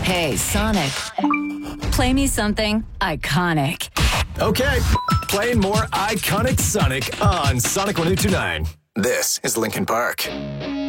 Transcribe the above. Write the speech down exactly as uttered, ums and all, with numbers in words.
Hey, Sonic. Play me something iconic. Okay, playing more iconic Sonic on Sonic one oh two nine. This is Linkin Park.